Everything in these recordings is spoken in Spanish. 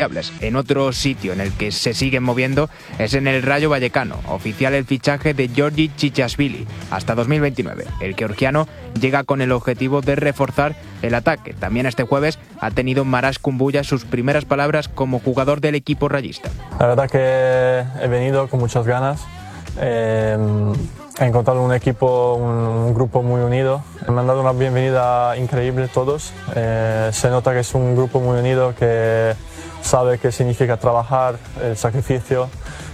fiables. En otro sitio en el que se siguen moviendo es en el Rayo Vallecano. Oficial el fichaje de Giorgi Chichashvili hasta 2029. El georgiano llega con el objetivo de reforzar el ataque. También este jueves ha tenido Maras Kumbuya sus primeras palabras como jugador del equipo rayista. La verdad que he venido con muchas ganas. He encontrado un equipo, un grupo muy unido. Me han dado una bienvenida increíble todos. Se nota que es un grupo muy unido que sabe qué significa trabajar, el sacrificio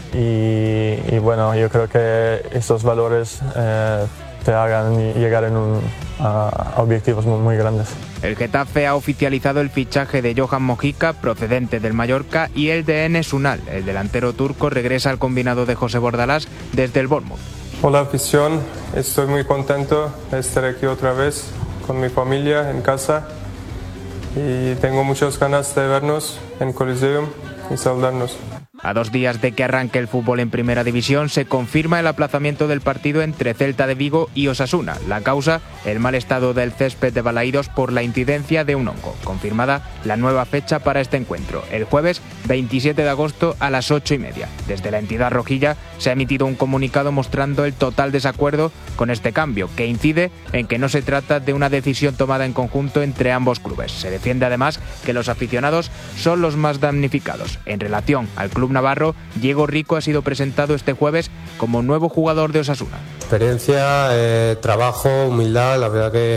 y bueno, yo creo que estos valores te hagan llegar a objetivos muy grandes. El Getafe ha oficializado el fichaje de Johan Mojica, procedente del Mallorca, y el de Enes Unal. El delantero turco regresa al combinado de José Bordalás desde el Bournemouth. Hola afición, estoy muy contento de estar aquí otra vez con mi familia en casa y tengo muchas ganas de vernos en Coliseum y saludarnos. A 2 días de que arranque el fútbol en Primera División, se confirma el aplazamiento del partido entre Celta de Vigo y Osasuna. La causa, el mal estado del césped de Balaídos por la incidencia de un hongo. Confirmada la nueva fecha para este encuentro, el jueves 27 de agosto a las 8:30. Desde la entidad rojilla se ha emitido un comunicado mostrando el total desacuerdo con este cambio, que incide en que no se trata de una decisión tomada en conjunto entre ambos clubes. Se defiende además que los aficionados son los más damnificados. En relación al club navarro, Diego Rico ha sido presentado este jueves como nuevo jugador de Osasuna. Experiencia, trabajo, humildad, la verdad que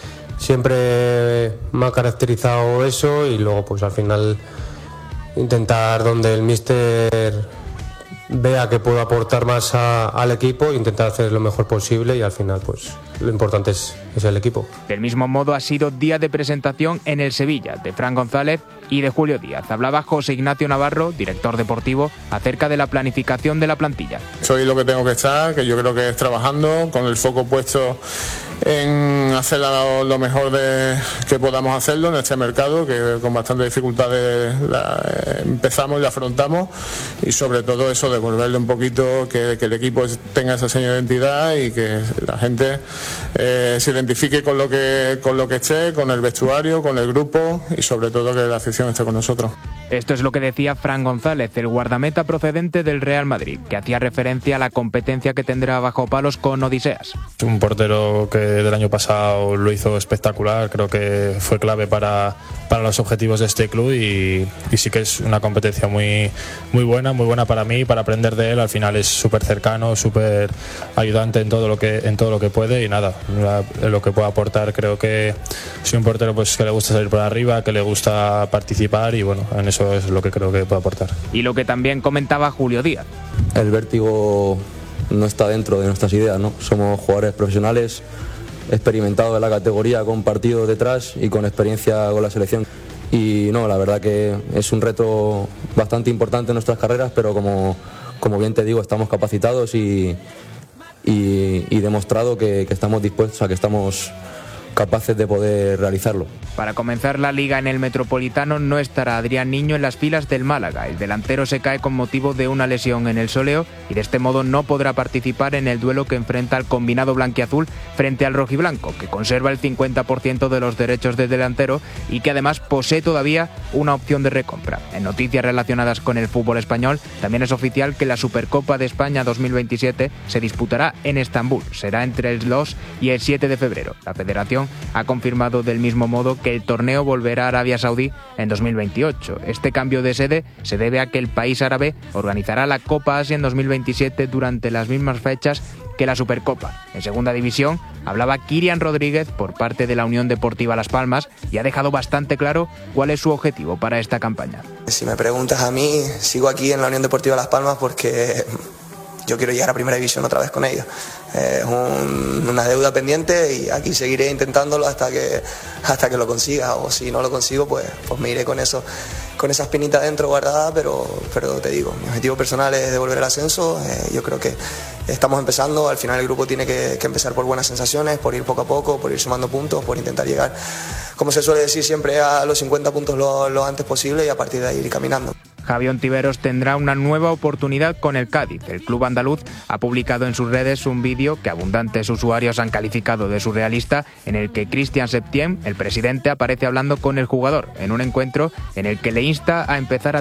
siempre me ha caracterizado eso y luego pues al final intentar donde el míster vea que puedo aportar más al equipo, intentar hacer lo mejor posible y al final pues lo importante es el equipo. Del mismo modo ha sido día de presentación en el Sevilla de Fran González y de Julio Díaz. Hablaba José Ignacio Navarro, director deportivo, acerca de la planificación de la plantilla. Soy lo que tengo que estar, que yo creo que es trabajando, con el foco puesto en hacer lo mejor que podamos hacerlo en este mercado, que con bastantes dificultades empezamos y la afrontamos, y sobre todo eso, devolverle un poquito, que el equipo tenga esa seña de identidad y que la gente se identifique con lo que esté, con el vestuario, con el grupo y sobre todo que la afición esté con nosotros. Esto es lo que decía Fran González, el guardameta procedente del Real Madrid, que hacía referencia a la competencia que tendrá bajo palos con Odiseas. Un portero que del año pasado lo hizo espectacular, creo que fue clave para los objetivos de este club y sí que es una competencia muy buena para mí, para aprender de él. Al final es súper cercano, súper ayudante en todo lo que puede y nada, lo que puede aportar. Creo que soy un portero pues que le gusta salir por arriba, que le gusta participar y bueno, en eso es lo que creo que puede aportar. Y lo que también comentaba Julio Díaz. El vértigo no está dentro de nuestras ideas, ¿no? Somos jugadores profesionales, experimentados de la categoría, con partidos detrás y con experiencia con la selección. Y no, la verdad que es un reto bastante importante en nuestras carreras, pero como bien te digo, estamos capacitados y demostrado que estamos dispuestos, a que estamos capaces de poder realizarlo. Para comenzar la liga en el Metropolitano no estará Adrián Niño en las filas del Málaga. El delantero se cae con motivo de una lesión en el sóleo y de este modo no podrá participar en el duelo que enfrenta al combinado blanquiazul frente al rojiblanco, que conserva el 50% de los derechos del delantero y que además posee todavía una opción de recompra. En noticias relacionadas con el fútbol español, también es oficial que la Supercopa de España 2027 se disputará en Estambul. Será entre el 2 y el 7 de febrero. La Federación ha confirmado del mismo modo que el torneo volverá a Arabia Saudí en 2028. Este cambio de sede se debe a que el país árabe organizará la Copa Asia en 2027 durante las mismas fechas que la Supercopa. En Segunda División hablaba Kirian Rodríguez por parte de la Unión Deportiva Las Palmas y ha dejado bastante claro cuál es su objetivo para esta campaña. Si me preguntas a mí, sigo aquí en la Unión Deportiva Las Palmas porque yo quiero llegar a Primera División otra vez con ellos. Es una deuda pendiente y aquí seguiré intentándolo hasta que lo consiga, o si no lo consigo pues me iré con esa espinita dentro guardada, pero te digo, mi objetivo personal es devolver el ascenso. Yo creo que estamos empezando, al final el grupo tiene que empezar por buenas sensaciones, por ir poco a poco, por ir sumando puntos, por intentar llegar, como se suele decir siempre, a los 50 puntos lo antes posible y a partir de ahí ir caminando. Javi Ontiveros tendrá una nueva oportunidad con el Cádiz. El club andaluz ha publicado en sus redes un vídeo que abundantes usuarios han calificado de surrealista, en el que Christian Septien, el presidente, aparece hablando con el jugador en un encuentro en el que le insta a empezar a